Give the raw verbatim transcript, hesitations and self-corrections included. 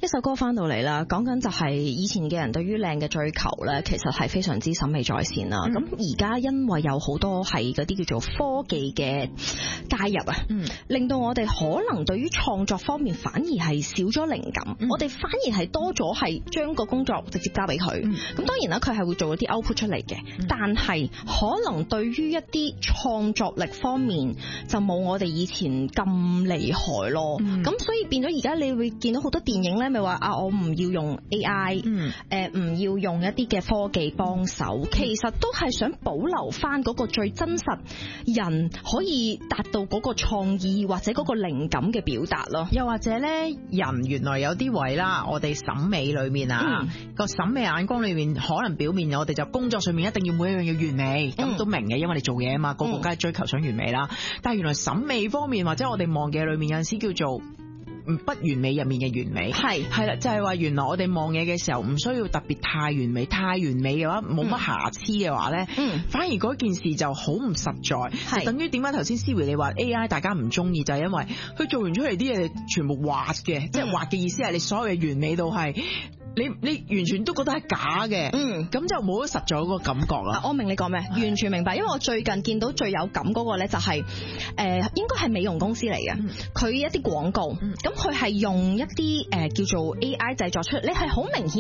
首歌翻到嚟啦，講緊就係以前嘅人對於靚嘅追求咧，其實係非常之審美在線啦。咁而家因為有好多係嗰啲叫做科技嘅介入啊，嗯、令到我哋可能對於創作方面反而係少咗靈感，嗯、我哋反而係多咗係將個工作直接交俾佢。咁、嗯、當然啦，佢係會做一啲 output 出嚟嘅，嗯、但係可能對於一啲創作力方面就冇我哋以前咁厲害咯。咁、嗯、所以變咗而家你會見到好多電影咧，咪話啊，我唔要用 A I，誒、嗯，唔、呃、要用一啲嘅科技幫手，嗯、其實都係想保留翻嗰個最真實人可以達到嗰個創意或者嗰個靈感嘅表達咯。 又或者咧，人原來有啲位啦，我哋審美裏面啊，個審、嗯、美眼光裏面，可能表面我哋就工作上面一定要每一樣要完美，咁、嗯、都明嘅，因為你做嘢啊嘛，個個梗係追求想完美啦。嗯、但係原來審美方面或者我哋望嘅裏面有陣時叫做不完美入面嘅完美，係係啦，就係、是、話原來我哋望嘢嘅時候唔需要特別太完美，太完美嘅話冇乜瑕疵嘅話咧，嗯、反而嗰件事就好唔實在，係等於點解頭先思維你話 A I 大家唔中意，就係、是、因為佢做完出嚟啲嘢全部畫嘅，嗯、即係畫嘅意思係你所有嘢完美到係。你你完全都覺得係假嘅，嗯，咁就冇咗實在嗰個感覺啦。 我明你講咩，完全明白。因為我最近見到最有感嗰個咧、就是，就係誒應該係美容公司嚟嘅，佢、嗯、一啲廣告，咁佢係用一啲誒、呃、叫做 A I 製作出嚟，你係好明顯。